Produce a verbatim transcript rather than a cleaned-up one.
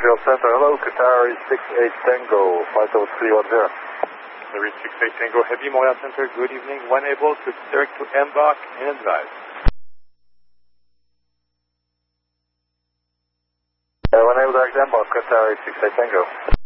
Montreal Center, hello, Qatar six eight Tango, five oh three one zero. Qatar six eight Tango, Heavy Montreal Center, good evening. One able to direct to embark and advise. Uh, one able direct to embark, Qatar six eight Tango.